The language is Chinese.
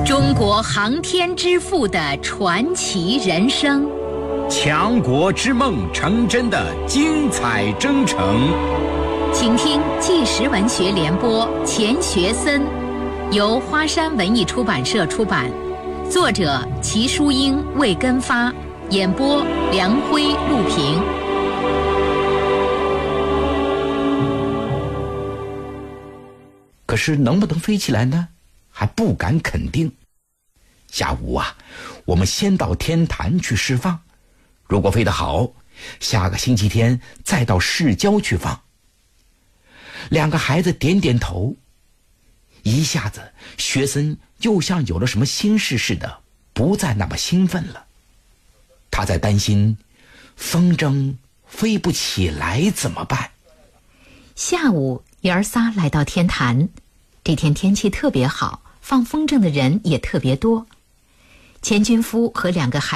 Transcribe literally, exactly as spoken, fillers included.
中国航天之父的传奇人生， 强国之梦成真的精彩征程。 请听纪实文学联播《钱学森》，由花山文艺出版社出版，作者齐淑英、魏根发，演播梁辉、陆平。 可是能不能飞起来呢？还不敢肯定。下午啊，我们先到天坛去释放，如果飞得好，下个星期天再到市郊去放。两个孩子点点头，一下子学森又像有了什么心事似的，不再那么兴奋了。他在担心风筝飞不起来怎么办。 下午爷儿仨来到天坛，这天天气特别好，放风筝的人也特别多。钱军夫和两个孩